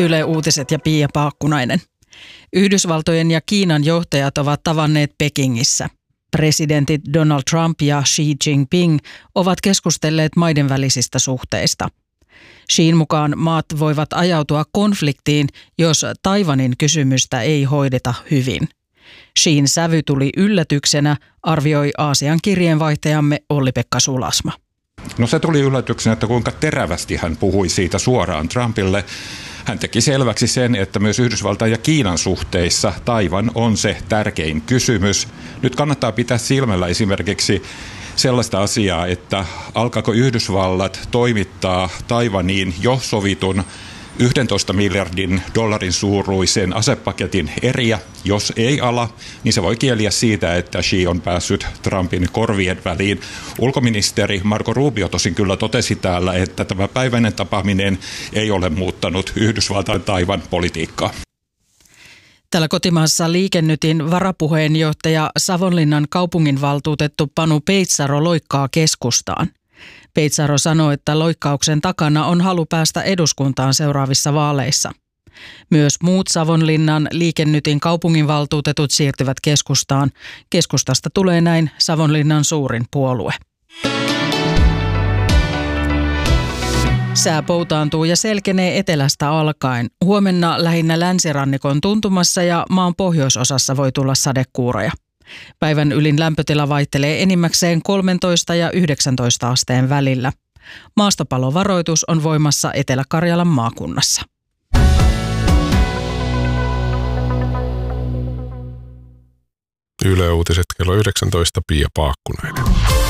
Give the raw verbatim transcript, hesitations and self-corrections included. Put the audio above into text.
Yle Uutiset ja Pia Paakkunainen. Yhdysvaltojen ja Kiinan johtajat ovat tavanneet Pekingissä. Presidentit Donald Trump ja Xi Jinping ovat keskustelleet maiden välisistä suhteista. Xin mukaan maat voivat ajautua konfliktiin, jos Taiwanin kysymystä ei hoideta hyvin. Xin sävy tuli yllätyksenä, arvioi Aasian kirjeenvaihtajamme Olli-Pekka Sulasma. No se tuli yllätyksenä, että kuinka terävästi hän puhui siitä suoraan Trumpille. Hän teki selväksi sen, että myös Yhdysvaltain ja Kiinan suhteissa Taiwan on se tärkein kysymys. Nyt kannattaa pitää silmällä esimerkiksi sellaista asiaa, että alkaako Yhdysvallat toimittaa Taiwaniin jo sovitun yksitoista miljardin dollarin suuruisen asepaketin eriä. Jos ei ala, niin se voi kieliä siitä, että Xi on päässyt Trumpin korvien väliin. Ulkoministeri Marco Rubio tosin kyllä totesi täällä, että tämä päiväinen tapaaminen ei ole muuttanut Yhdysvaltain Taiwan politiikkaa. Täällä kotimaassa Liikennytin varapuheenjohtaja Savonlinnan kaupunginvaltuutettu Panu Peitsaro loikkaa keskustaan. Peitsaro sanoi, että loikkauksen takana on halu päästä eduskuntaan seuraavissa vaaleissa. Myös muut Savonlinnan Liikennytin kaupunginvaltuutetut siirtyvät keskustaan. Keskustasta tulee näin Savonlinnan suurin puolue. Sää poutaantuu ja selkenee etelästä alkaen. Huomenna lähinnä länsirannikon tuntumassa ja maan pohjoisosassa voi tulla sadekuuroja. Päivän ylin lämpötila vaihtelee enimmäkseen kolmetoista ja yhdeksäntoista asteen välillä. Maastopalovaroitus on voimassa Etelä-Karjalan maakunnassa. Yle Uutiset kello yhdeksäntoista, Pia Paakkunainen.